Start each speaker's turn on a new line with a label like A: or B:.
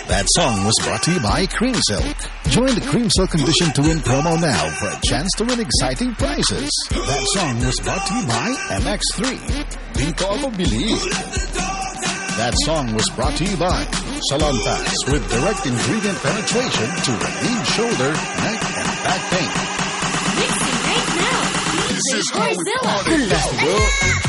A: That song was brought to you by Cream Silk. Join the Cream Silk Condition to Win promo now for a chance to win exciting prizes. That song was brought to you by MX3. Dito Ako Believe. That song was brought to you by Salonpas with direct ingredient penetration to relieve shoulder, neck, and back pain.
B: Mixing right now.
C: This is how we
B: Godzilla.
C: party.